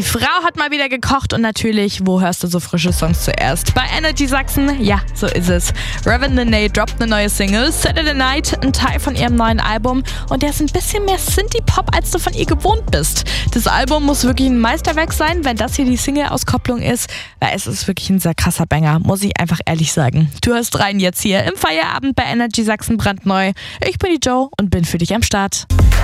Frau hat mal wieder gekocht und natürlich, wo hörst du so frische Songs zuerst? Bei Energy Sachsen? Ja, so ist es. Raven Lenae droppt eine neue Single, Saturday Night, ein Teil von ihrem neuen Album und der ist ein bisschen mehr Synthie-Pop, als du von ihr gewohnt bist. Das Album muss wirklich ein Meisterwerk sein, wenn das hier die Single-Auskopplung ist. Ja, es ist wirklich ein sehr krasser Banger, muss ich einfach ehrlich sagen. Du hörst rein jetzt hier im Feierabend bei Energy Sachsen brandneu. Ich bin die Jo und bin für dich am Start.